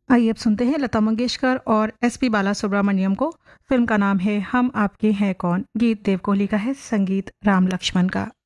आइए अब सुनते हैं लता मंगेशकर और एसपी बालासुब्रमण्यम को। फिल्म का नाम है हम आपके हैं कौन। गीत देव कोहली का है, संगीत राम लक्ष्मण का।